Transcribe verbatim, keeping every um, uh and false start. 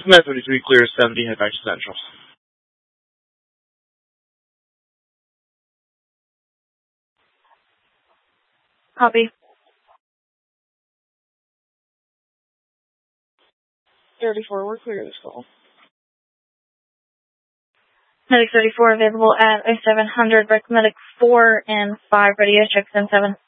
Med thirty-three clear seventy, head back to Central. Copy. thirty-four, we're clear this call. Medic thirty-four available at seven hundred, Rec Medic four and five, radio checks in seven.